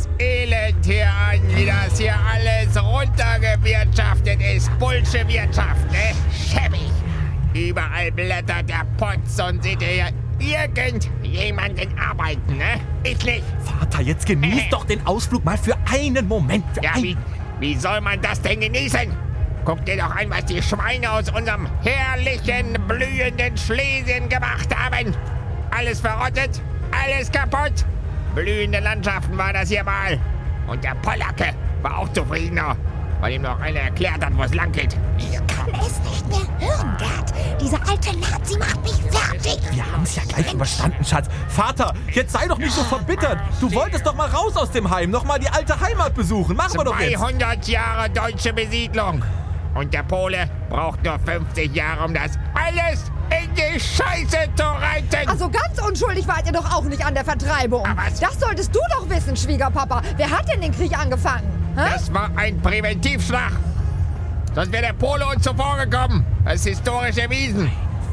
das Elend hier an, wie das hier alles runtergewirtschaftet ist. Bullshit-Wirtschaft, ne? Schäbig. Überall blättert der Putz und seht ihr hier irgendjemanden arbeiten, ne? Ich nicht. Vater, jetzt genieß doch den Ausflug mal für einen Moment. Wie soll man das denn genießen? Guck dir doch an, was die Schweine aus unserem herrlichen, blühenden Schlesien gemacht haben. Alles verrottet, alles kaputt. Blühende Landschaften war das hier mal. Und der Polacke war auch zufriedener, weil ihm noch einer erklärt hat, wo es lang geht. Ich kann es nicht mehr hören, Gerd. Dieser alte Nazi macht mich fertig. Wir haben es ja gleich überstanden, Schatz. Vater, jetzt sei doch nicht so verbittert. Du wolltest doch mal raus aus dem Heim, noch mal die alte Heimat besuchen. Machen wir doch jetzt. 200 Jahre deutsche Besiedlung. Und der Pole braucht nur 50 Jahre, um das alles in die Scheiße zu reiten. Also ganz unschuldig wart ihr doch auch nicht an der Vertreibung. Aber das solltest du doch wissen, Schwiegerpapa. Wer hat denn den Krieg angefangen? Hä? Das war ein Präventivschlag. Sonst wäre der Pole uns zuvor gekommen. Das ist historisch erwiesen.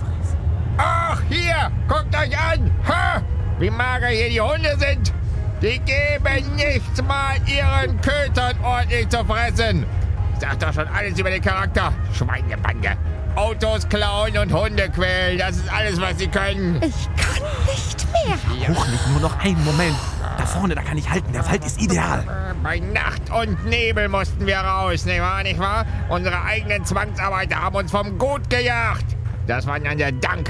Ach, hier, guckt euch an. Ha, wie mager hier die Hunde sind. Die geben nicht mal ihren Kötern ordentlich zu fressen. Ich sag doch schon alles über den Charakter. Schweinebande. Autos klauen und Hunde quälen. Das ist alles, was sie können. Ich kann nicht mehr. Huch, nicht nur noch einen Moment. Da vorne, da kann ich halten. Der Wald ist ideal. Bei Nacht und Nebel mussten wir raus, nicht wahr? Unsere eigenen Zwangsarbeiter haben uns vom Gut gejagt. Das war dann der Dank.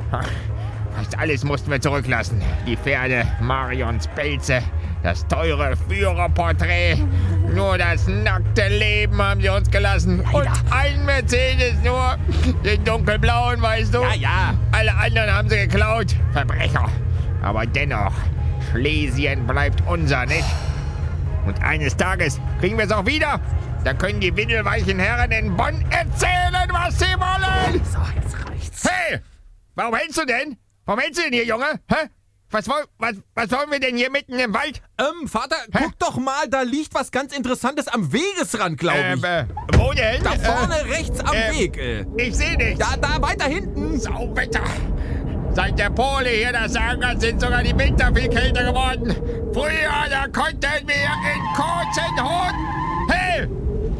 Fast alles mussten wir zurücklassen. Die Pferde, Marions Pelze, das teure Führerporträt. Nur das nackte Leben haben sie uns gelassen. Leider. Und ein Mercedes nur. Den dunkelblauen, weißt du? Ja. Alle anderen haben sie geklaut. Verbrecher. Aber dennoch, Schlesien bleibt unser, nicht? Und eines Tages kriegen wir es auch wieder. Da können die windelweichen Herren in Bonn erzählen, was sie wollen. So, jetzt reicht's. Hey, warum hältst du denn? Warum hältst du denn hier, Junge? Hä? Was wollen wir denn hier mitten im Wald? Vater, guck doch mal, da liegt was ganz Interessantes am Wegesrand, glaube ich. Wo denn? Da vorne rechts am Weg. Ich sehe nichts. Da weiter hinten. Sauwetter. Seit der Pole hier das sagen hat, sind sogar die Winter viel kälter geworden. Früher, da konnten wir in kurzen Hosen... Hey!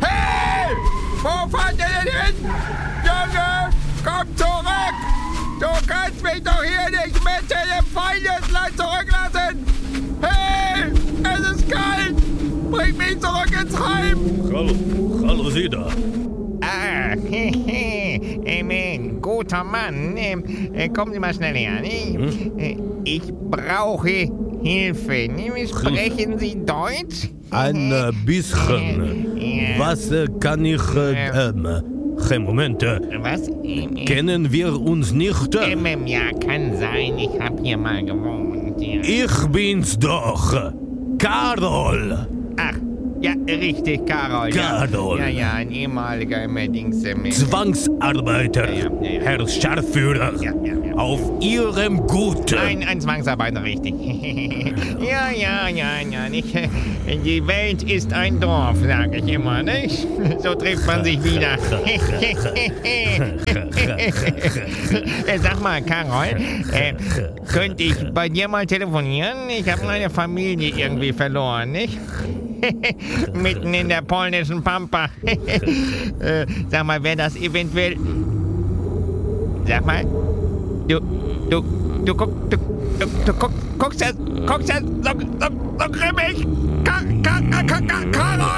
Wo fahrt ihr denn hin? Junge, komm zurück! Du kannst mich doch hier nicht mitten im Feindesland zurücklassen! Hey! Es ist kalt! Bring mich zurück ins Heim! Hallo, Sie da. Guter Mann. Kommen Sie mal schnell her. Ich brauche Hilfe. Sprechen Sie Deutsch? Ein bisschen. Was kann ich... Moment. Was? Kennen wir uns nicht? Ja, kann sein. Ich habe hier mal gewohnt. Ja. Ich bin's doch. Karol. Ach, ja, richtig, Karol. Karol. Ja, ein ehemaliger Dings. Zwangsarbeiter. Ja. Herr Scharführer. Ja. Auf Ihrem Gut. Ein Zwangsarbeiter, richtig. Ja, nicht? Die Welt ist ein Dorf, sage ich immer, nicht? So trifft man sich wieder. Sag mal, Karol, könnte ich bei dir mal telefonieren? Ich habe meine Familie irgendwie verloren, nicht? Mitten in der polnischen Pampa. Sag mal, wer das eventuell... Sag mal, du guckst ja so grimmig. Karol!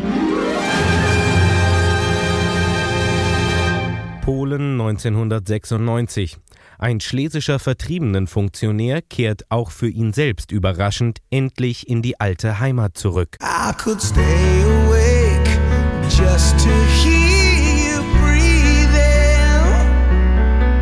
Polen 1996. Ein schlesischer Vertriebenenfunktionär kehrt auch für ihn selbst überraschend endlich in die alte Heimat zurück. I could stay awake just to hear